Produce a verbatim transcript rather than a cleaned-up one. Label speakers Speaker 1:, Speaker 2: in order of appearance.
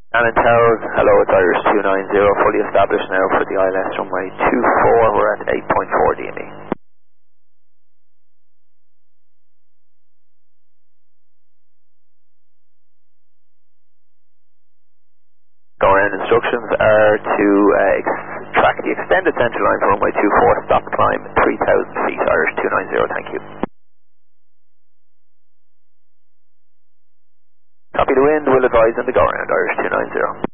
Speaker 1: Alan Towers, hello, it's Irish two nine zero, fully established now for the I L S runway two four, we're at eight point four D M E. Go around instructions are to uh, ex- track the extended central line for runway two four, stop climb three thousand feet, Irish two nine zero, thank you. Copy the wind, will advise on the go around, Irish two nine zero.